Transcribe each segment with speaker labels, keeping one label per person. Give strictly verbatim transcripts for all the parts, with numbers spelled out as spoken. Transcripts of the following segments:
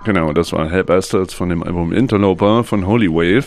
Speaker 1: Genau, das war Hell Bastards von dem Album Interloper von Holy Wave.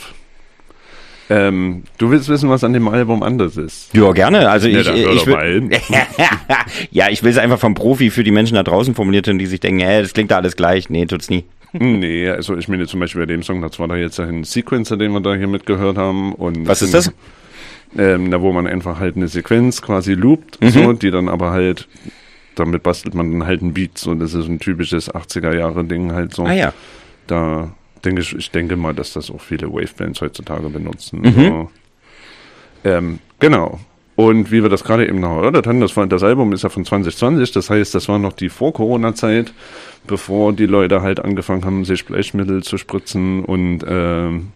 Speaker 1: Ähm, du willst wissen, was an dem Album anders ist?
Speaker 2: Ja, gerne. Also
Speaker 1: ja,
Speaker 2: ich, ich will, ja, ich will es einfach vom Profi für die Menschen da draußen formuliert und die sich denken, hey, das klingt da alles gleich. Nee, tut's nie.
Speaker 1: Nee, also ich meine zum Beispiel bei dem Song, das war da jetzt ein Sequencer, den wir da hier mitgehört haben. Und
Speaker 2: was ist das?
Speaker 1: Ähm, da wo man einfach halt eine Sequenz quasi loopt, mhm. so, die dann aber halt, damit bastelt man dann halt ein Beat, so, das ist ein typisches achtziger-Jahre-Ding halt so.
Speaker 2: Ah ja.
Speaker 1: Da denke ich, ich denke mal, dass das auch viele Wavebands heutzutage benutzen.
Speaker 2: Mhm.
Speaker 1: So. Ähm, genau. Und wie wir das gerade eben noch erörtert haben, das, war, das Album ist ja von zwanzig zwanzig, das heißt, das war noch die Vor-Corona-Zeit, bevor die Leute halt angefangen haben, sich Bleichmittel zu spritzen und ähm,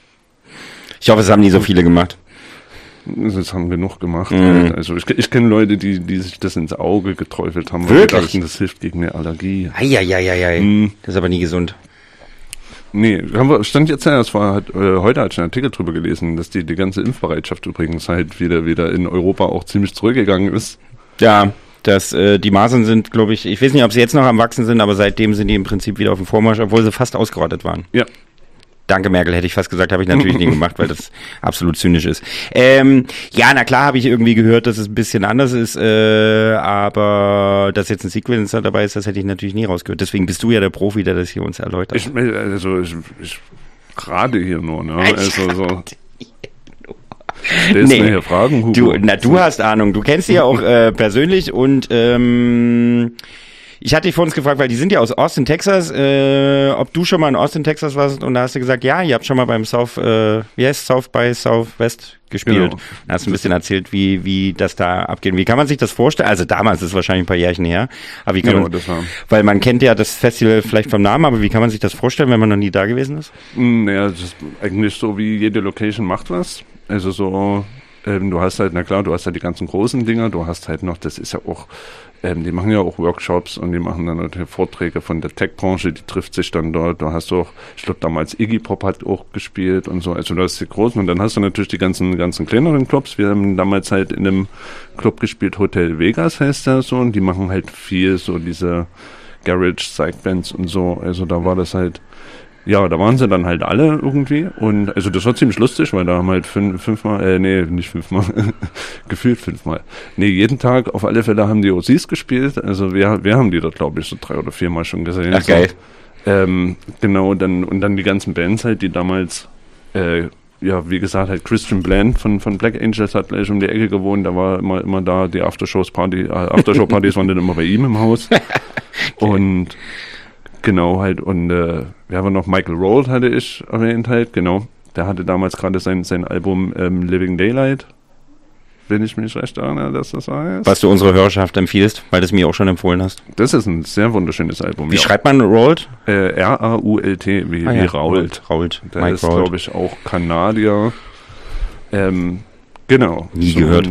Speaker 2: ich hoffe, es haben nie so viele gemacht.
Speaker 1: Das haben genug gemacht.
Speaker 2: Mhm.
Speaker 1: Also ich, ich kenne Leute, die, die sich das ins Auge geträufelt haben,
Speaker 2: weil
Speaker 1: die dachten, das hilft gegen eine Allergie.
Speaker 2: Eieieiei, mhm. Das ist aber nie gesund.
Speaker 1: Nee, haben wir, stand jetzt ja, das war halt, äh, heute hatte ich einen Artikel drüber gelesen, dass die, die ganze Impfbereitschaft übrigens halt wieder, wieder in Europa auch ziemlich zurückgegangen ist.
Speaker 2: Ja, das, äh, die Masern sind, glaube ich, ich weiß nicht, ob sie jetzt noch am Wachsen sind, aber seitdem sind die im Prinzip wieder auf dem Vormarsch, obwohl sie fast ausgerottet waren.
Speaker 1: Ja.
Speaker 2: Danke, Merkel, hätte ich fast gesagt, habe ich natürlich nie gemacht, weil das absolut zynisch ist. Ähm, ja, na klar habe ich irgendwie gehört, dass es ein bisschen anders ist, äh, aber dass jetzt ein Sequencer dabei ist, das hätte ich natürlich nie rausgehört. Deswegen bist du ja der Profi, der das hier uns erläutert.
Speaker 1: Ich, also ich, ich rate hier nur, ne? Also so. Stellst nee, mir hier Fragen, Hugo?
Speaker 2: Du, na, du hast Ahnung, du kennst sie ja auch äh, persönlich und ähm, ich hatte dich vor uns gefragt, weil die sind ja aus Austin, Texas, äh, ob du schon mal in Austin, Texas warst und da hast du gesagt, ja, ihr habt schon mal beim South, äh, wie heißt South by Southwest gespielt. Genau. Da hast du ein bisschen erzählt, wie wie das da abgeht. Wie kann man sich das vorstellen? Also damals ist es wahrscheinlich ein paar Jährchen her, aber wie kann ja, man, das war. Weil man kennt ja das Festival vielleicht vom Namen, aber wie kann man sich das vorstellen, wenn man noch nie da gewesen ist?
Speaker 1: Naja, das ist eigentlich so, wie jede Location macht was. Also so, ähm, du hast halt, na klar, du hast halt die ganzen großen Dinger, du hast halt noch, das ist ja auch, ähm, die machen ja auch Workshops und die machen dann natürlich Vorträge von der Tech-Branche, die trifft sich dann dort. Du hast auch, ich glaube damals Iggy Pop hat auch gespielt und so, also du hast die großen und dann hast du natürlich die ganzen ganzen kleineren Clubs. Wir haben damals halt in einem Club gespielt, Hotel Vegas heißt der so, und die machen halt viel so diese Garage-Side-Bands und so, also da war das halt, ja, da waren sie dann halt alle irgendwie und also das war ziemlich lustig, weil da haben halt fünf, fünfmal, äh, nee, nicht fünfmal, gefühlt fünfmal. Nee, jeden Tag auf alle Fälle haben die O Cs gespielt, also wir, wir haben die dort, glaube ich, so drei oder viermal schon gesehen.
Speaker 2: Ach, geil.
Speaker 1: So. Ähm, genau, dann und dann die ganzen Bands halt, die damals, äh, ja, wie gesagt, halt Christian Bland von, von Black Angels hat gleich um die Ecke gewohnt, da war immer, immer da, die Aftershows Party, äh, Aftershow-Partys waren dann immer bei ihm im Haus. Okay. Und genau, halt, und äh, wir haben noch Michael Rold, hatte ich erwähnt halt, genau. Der hatte damals gerade sein, sein Album ähm, Living Daylight, wenn ich mich recht erinnere, dass das heißt.
Speaker 2: Was du unserer Hörerschaft empfiehlst, weil du es mir auch schon empfohlen hast.
Speaker 1: Das ist ein sehr wunderschönes Album.
Speaker 2: Wie ja. schreibt man Rold?
Speaker 1: Äh, R A U L T, wie,
Speaker 2: ah, ja.
Speaker 1: wie Rault.
Speaker 2: Rault.
Speaker 1: Der
Speaker 2: Mike
Speaker 1: ist, glaube ich, auch Kanadier. Ähm, genau.
Speaker 2: Nie
Speaker 1: so
Speaker 2: gehört.
Speaker 1: Ein,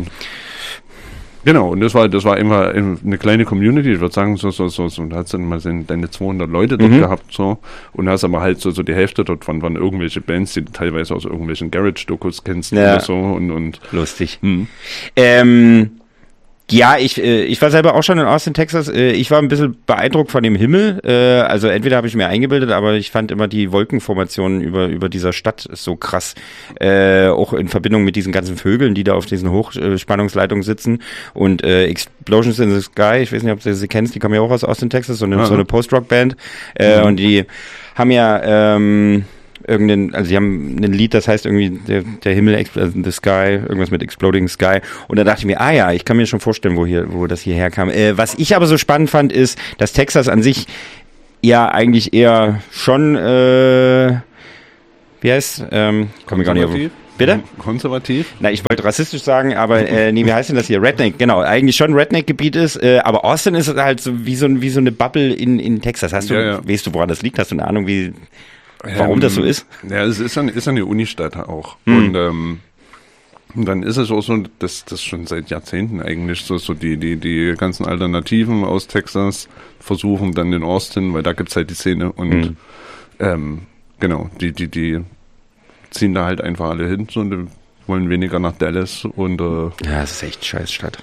Speaker 1: Genau, und das war das war immer eine kleine Community, ich würde sagen, so, so, so, so, da hast du dann mal deine zweihundert Leute dort mhm. gehabt, so, und hast aber halt so, so die Hälfte dort von, von irgendwelche Bands, die du teilweise aus irgendwelchen Garage-Dokus kennst
Speaker 2: ja.
Speaker 1: oder so, und, und.
Speaker 2: Lustig. Hm. Ähm, ja, ich äh, ich war selber auch schon in Austin, Texas. Äh, ich war ein bisschen beeindruckt von dem Himmel. Äh, also entweder habe ich mir eingebildet, aber ich fand immer die Wolkenformationen über über dieser Stadt so krass. Äh, auch in Verbindung mit diesen ganzen Vögeln, die da auf diesen Hochspannungsleitungen sitzen. Und äh, Explosions in the Sky, ich weiß nicht, ob du sie kennst, die kommen ja auch aus Austin, Texas, so eine, so eine Post-Rock-Band. Äh, mhm. Und die haben ja ähm, irgendeinen, also sie haben ein Lied, das heißt irgendwie der, der Himmel, also the Sky, irgendwas mit Exploding Sky. Und da dachte ich mir, ah ja, ich kann mir schon vorstellen, wo hier, wo das hierher kam. Äh, was ich aber so spannend fand, ist, dass Texas an sich ja eigentlich eher schon, äh, wie heißt, ähm, komm ich gar nicht auf. Bitte?
Speaker 1: Konservativ?
Speaker 2: Na, ich wollte rassistisch sagen, aber äh, nee, wie heißt denn das hier? Redneck, genau. Eigentlich schon Redneck-Gebiet ist, äh, aber Austin ist halt so wie so, wie so eine Bubble in, in Texas. Hast du,
Speaker 1: ja, ja.
Speaker 2: weißt du, woran das liegt? Hast du eine Ahnung, wie, warum ähm, das so ist?
Speaker 1: Ja, es ist eine, ist eine Unistadt auch.
Speaker 2: Hm.
Speaker 1: Und ähm, dann ist es auch so, dass das schon seit Jahrzehnten eigentlich so, so die, die, die ganzen Alternativen aus Texas versuchen dann in Austin, weil da gibt's halt die Szene und hm. ähm, genau, die, die, die ziehen da halt einfach alle hin so, und wollen weniger nach Dallas und äh,
Speaker 2: ja, es ist echt scheiß Stadt.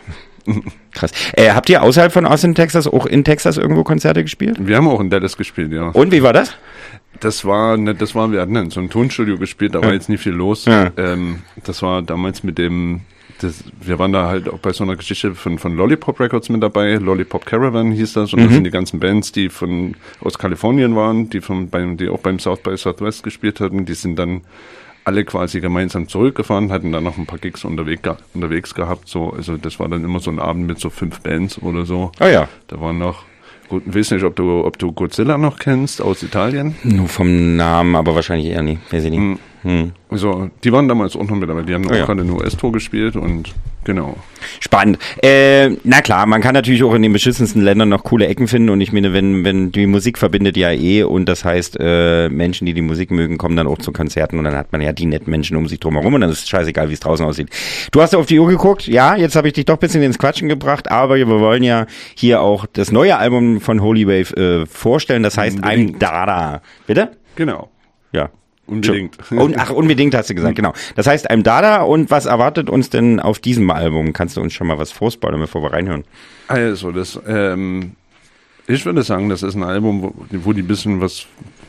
Speaker 2: Krass. Äh, habt ihr außerhalb von Austin, Texas auch in Texas irgendwo Konzerte gespielt?
Speaker 1: Wir haben auch in Dallas gespielt, ja.
Speaker 2: Und wie war das?
Speaker 1: Das war, ne, das war, wir hatten in so einem Tonstudio gespielt, da war
Speaker 2: ja.
Speaker 1: jetzt nicht viel los.
Speaker 2: Ja.
Speaker 1: Ähm, das war damals mit dem, das, wir waren da halt auch bei so einer Geschichte von, von Lollipop Records mit dabei. Lollipop Caravan hieß das. Und mhm. das sind die ganzen Bands, die von, aus Kalifornien waren, die von, beim, die auch beim South by Southwest gespielt hatten. Die sind dann alle quasi gemeinsam zurückgefahren, hatten dann noch ein paar Gigs unterwegs, unterwegs gehabt. So, also das war dann immer so ein Abend mit so fünf Bands oder so.
Speaker 2: Oh ja.
Speaker 1: Da waren noch, gut, ich weiß nicht, ob du, ob du Godzilla noch kennst aus Italien.
Speaker 2: Nur vom Namen, aber wahrscheinlich eher nicht. Weiß ich nicht. Hm. Hm.
Speaker 1: Also, die waren damals auch noch mit, aber die haben
Speaker 2: oh,
Speaker 1: auch
Speaker 2: ja.
Speaker 1: gerade in U S-Tour gespielt und genau.
Speaker 2: Spannend. Äh, na klar, man kann natürlich auch in den beschissensten Ländern noch coole Ecken finden und ich meine, wenn, wenn die Musik verbindet ja eh und das heißt, äh, Menschen, die die Musik mögen, kommen dann auch zu Konzerten und dann hat man ja die netten Menschen um sich drumherum und dann ist es scheißegal, wie es draußen aussieht. Du hast auf die Uhr geguckt, ja, jetzt habe ich dich doch ein bisschen ins Quatschen gebracht, aber wir wollen ja hier auch das neue Album von Holy Wave äh, vorstellen, das heißt I'm Dada. Bitte?
Speaker 1: Genau.
Speaker 2: Ja.
Speaker 1: Unbedingt.
Speaker 2: Und, ach, unbedingt hast du gesagt, genau. Das heißt, I'm Dada und was erwartet uns denn auf diesem Album? Kannst du uns schon mal was vorspoilern, bevor wir reinhören?
Speaker 1: Also, das, ähm, ich würde sagen, das ist ein Album, wo, wo die bisschen was,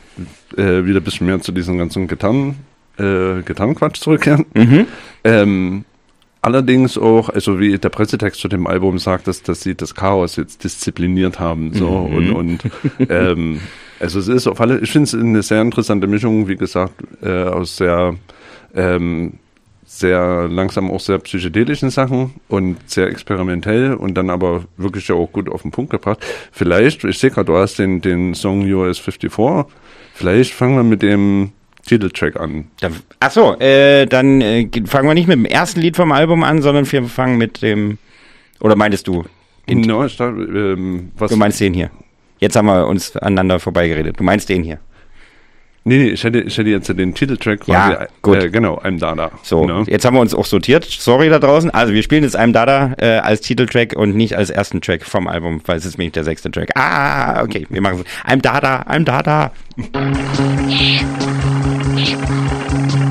Speaker 1: äh, wieder ein bisschen mehr zu diesem ganzen Gitarren, äh, Gitarrenquatsch zurückkehren. Mhm. Ähm, allerdings auch, also wie der Pressetext zu dem Album sagt, dass, dass sie das Chaos jetzt diszipliniert haben, so, mhm. und, und, ähm, also es ist auf alle, ich finde es eine sehr interessante Mischung, wie gesagt, äh, aus sehr, ähm, sehr langsam auch sehr psychedelischen Sachen und sehr experimentell und dann aber wirklich auch gut auf den Punkt gebracht. Vielleicht, ich sehe gerade, du hast den, den Song U S fünfundfünfzig, vielleicht fangen wir mit dem Titeltrack an.
Speaker 2: Da, ach so, äh, dann äh, fangen wir nicht mit dem ersten Lied vom Album an, sondern wir fangen mit dem, oder meintest du?
Speaker 1: Den, no, ich dachte, ähm, was?
Speaker 2: Du meinst den hier. Jetzt haben wir uns aneinander vorbeigeredet. Du meinst den hier?
Speaker 1: Nee, nee, ich hätte, ich hätte jetzt den Titeltrack.
Speaker 2: Ja,
Speaker 1: quasi,
Speaker 2: gut.
Speaker 1: Äh, genau, I'm Dada.
Speaker 2: So, ne? Jetzt haben wir uns auch sortiert. Sorry da draußen. Also wir spielen jetzt I'm Dada äh, als Titeltrack und nicht als ersten Track vom Album, weil es ist nämlich der sechste Track. Ah, okay, wir machen so. I'm Dada, I'm Dada.